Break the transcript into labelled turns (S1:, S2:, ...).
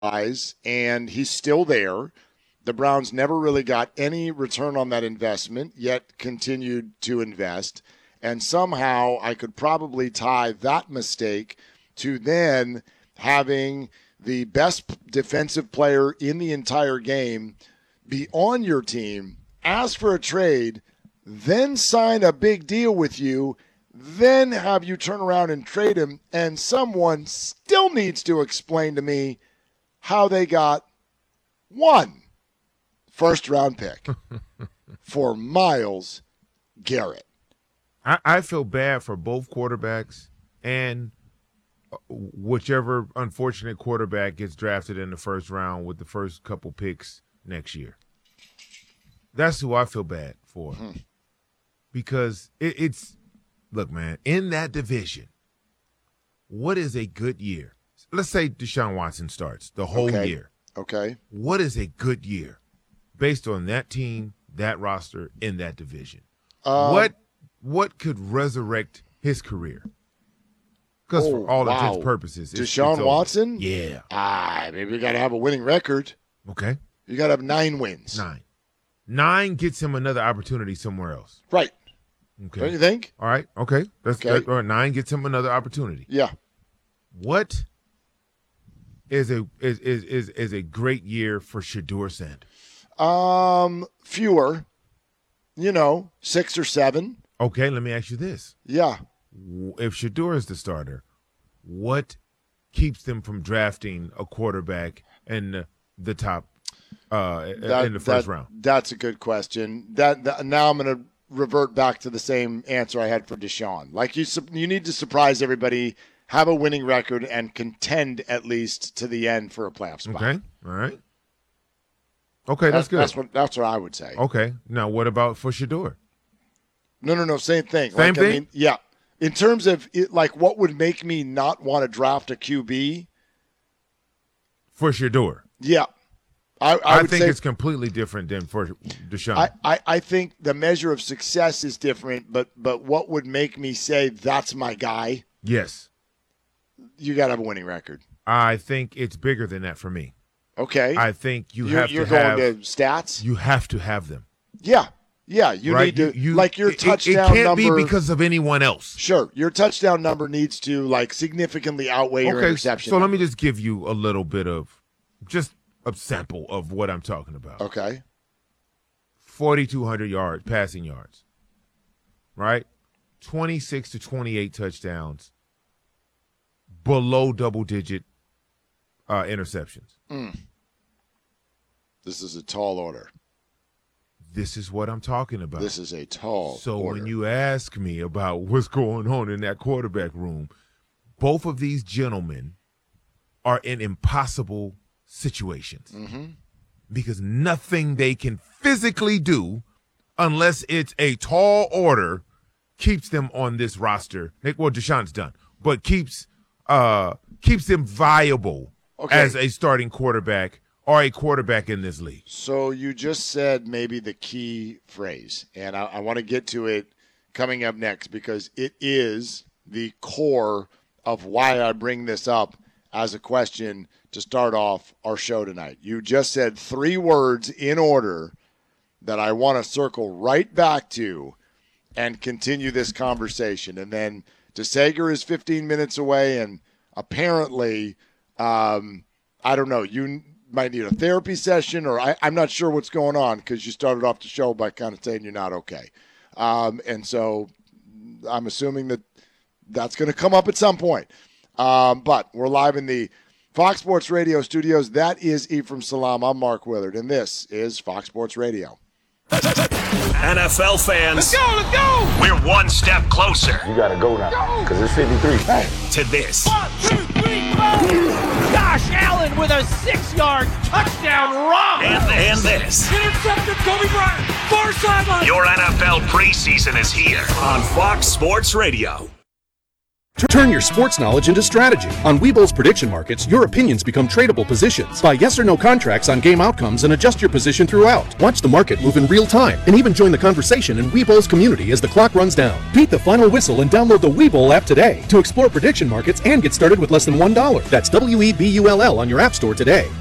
S1: and he's still there. The Browns never really got any return on that investment, yet continued to invest. And somehow I could probably tie that mistake to then having the best defensive player in the entire game be on your team, ask for a trade, then sign a big deal with you, then have you turn around and trade him, and someone still needs to explain to me how they got one first-round pick for Myles Garrett.
S2: I feel bad for both quarterbacks and whichever unfortunate quarterback gets drafted in the first round with the first couple picks next year. That's who I feel bad for. Because it's – look, man, in that division, what is a good year? Let's say Deshaun Watson starts the whole year.
S1: Okay.
S2: What is a good year based on that team, that roster, in that division? What could resurrect his career? Because for all intents and purposes,
S1: Deshaun Watson?
S2: Yeah.
S1: Maybe you got to have a winning record.
S2: Okay.
S1: You got to have 9 wins.
S2: 9 gets him another opportunity somewhere else.
S1: Right.
S2: Okay.
S1: Don't you think?
S2: All right. Okay. That's all right. 9 gets him another opportunity.
S1: Yeah.
S2: What is a great year for Shedeur Sanders?
S1: Fewer. 6 or 7.
S2: Okay. Let me ask you this.
S1: Yeah.
S2: If Shedeur is the starter, what keeps them from drafting a quarterback in the top in the first round?
S1: That's a good question. That now I'm going to revert back to the same answer I had for Deshaun. Like you need to surprise everybody, have a winning record, and contend at least to the end for a playoff spot.
S2: Okay. All right. Okay, that's good.
S1: That's what I would say.
S2: Okay. Now, what about for Shedeur?
S1: No. Same thing.
S2: Same thing?
S1: I mean, yeah. In terms of what would make me not want to draft a QB?
S2: For Shedeur.
S1: Yeah. I would
S2: think
S1: say
S2: it's completely different than for Deshaun.
S1: I think the measure of success is different, but what would make me say that's my guy?
S2: Yes.
S1: You got to have a winning record.
S2: I think it's bigger than that for me.
S1: Okay.
S2: I think you're
S1: going to stats?
S2: You have to have them.
S1: Yeah. Yeah, you
S2: right?
S1: need to your touchdown
S2: number. It can't
S1: number,
S2: be because of anyone else.
S1: Sure, your touchdown number needs to significantly outweigh your interception.
S2: So
S1: number.
S2: let me just give you a little bit of just a sample of what I'm talking about.
S1: Okay.
S2: 4,200 passing yards, right? 26 to 28 touchdowns, below double-digit interceptions.
S1: This is a tall order.
S2: This is what I'm talking about.
S1: This is a tall
S2: So
S1: order.
S2: when you ask me about what's going on in that quarterback room, both of these gentlemen are in impossible situations because nothing they can physically do unless it's a tall order keeps them on this roster. Well, Deshaun's done, but keeps them viable as a starting quarterback or a quarterback in this league.
S1: So you just said maybe the key phrase, and I want to get to it coming up next because it is the core of why I bring this up as a question to start off our show tonight. You just said 3 words in order that I want to circle right back to and continue this conversation. And then DeSager is 15 minutes away, and apparently, I don't know, you might need a therapy session, or I'm not sure what's going on because you started off the show by kind of saying you're not okay. And so I'm assuming that that's going to come up at some point. But we're live in the Fox Sports Radio studios. That is Ephraim Salaam. I'm Mark Willard, and this is Fox Sports Radio.
S3: NFL fans,
S4: let's go!
S3: We're one step closer.
S5: You gotta go now, because it's 53.
S4: Hey.
S3: To this.
S4: 1, 2, 3, go! Josh Allen with a 6-yard touchdown run.
S3: And this.
S4: Intercepted Kobe Bryant. Far sideline.
S3: Your NFL preseason is here on Fox Sports Radio.
S6: Turn your sports knowledge into strategy. On Webull's prediction markets, your opinions become tradable positions. Buy yes or no contracts on game outcomes and adjust your position throughout. Watch the market move in real time and even join the conversation in Webull's community as the clock runs down. Beat the final whistle and download the Webull app today to explore prediction markets and get started with less than $1. That's WEBULL on your app store today.